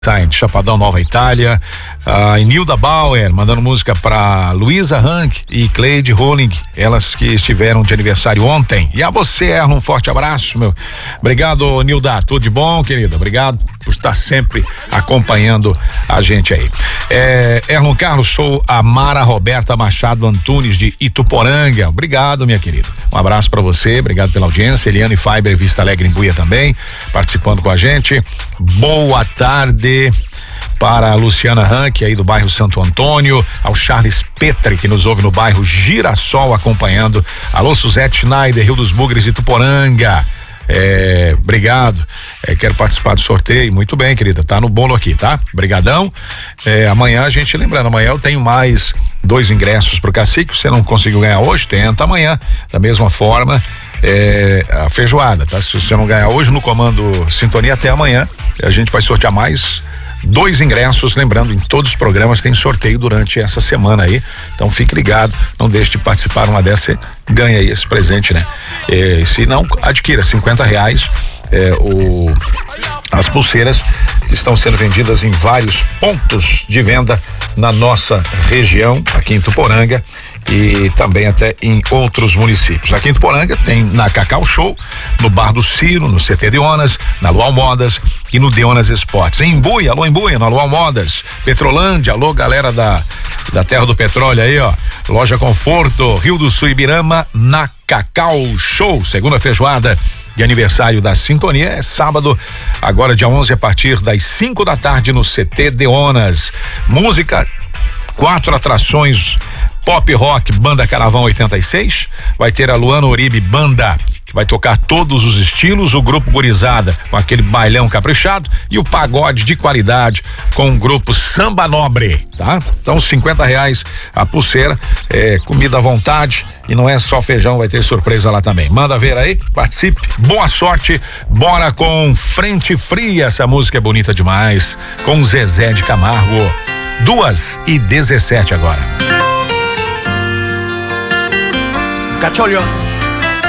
Tá em Chapadão, Nova Itália. Nilda Bauer mandando música pra Luísa Rank e Cleide Rolling, elas que estiveram de aniversário ontem. E a você, Erlon, um forte abraço, meu. Obrigado, Nilda, tudo de bom, querida? Obrigado por estar sempre acompanhando a gente aí. Erlon Carlos, sou a Mara Roberta Machado Antunes de Ituporanga. Obrigado, minha querida. Um abraço pra você, obrigado pela audiência. Eliane Fiber, Vista Alegre em Buia também, participando com a gente. Boa tarde para a Luciana Rank aí do bairro Santo Antônio, ao Charles Petri que nos ouve no bairro Girassol acompanhando. Alô, Suzete Schneider, Rio dos Bugres e Tuporanga. Obrigado. Quero participar do sorteio. Muito bem, querida, tá no bolo aqui, tá? Brigadão. Amanhã a gente, lembrando, amanhã eu tenho mais 2 ingressos pro Cacique. Você não conseguiu ganhar hoje, tenta amanhã, da mesma forma. A feijoada, tá? Se você não ganhar hoje no comando Sintonia, até amanhã a gente vai sortear mais 2 ingressos, lembrando, em todos os programas tem sorteio durante essa semana aí, então fique ligado, não deixe de participar, uma dessa ganha aí esse presente, né? Se não, adquira R$50, as pulseiras que estão sendo vendidas em vários pontos de venda na nossa região, aqui em Tuporanga e também até em outros municípios. Aqui em Tuporanga tem na Cacau Show, no Bar do Ciro, no CT Deonas, na Luau Modas e no Deonas Esportes. Em Embuia, alô Embuia, na Luau Modas. Petrolândia, alô galera da Terra do Petróleo aí, ó. Loja Conforto, Rio do Sul, Ibirama, na Cacau Show. Segunda feijoada de aniversário da Sintonia é sábado, agora dia 11, a partir das 5 da tarde no CT Deonas. Música, 4 atrações, pop rock, banda Caravão 86, vai ter a Luana Uribe Banda, que vai tocar todos os estilos, o grupo Gurizada com aquele bailão caprichado e o pagode de qualidade com o grupo Samba Nobre, tá? Então R$50 a pulseira, comida à vontade e não é só feijão, vai ter surpresa lá também. Manda ver aí, participe, boa sorte, bora com Frente Fria, essa música é bonita demais, com Zezé de Camargo. 2:17 agora. Cacciolio.